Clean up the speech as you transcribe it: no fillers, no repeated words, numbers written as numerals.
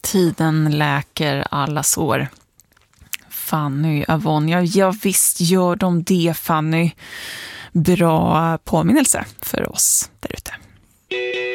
Tiden läker alla sår. Fanny Avonia, ja visst gör de det, Fanny. Bra påminnelse för oss där ute.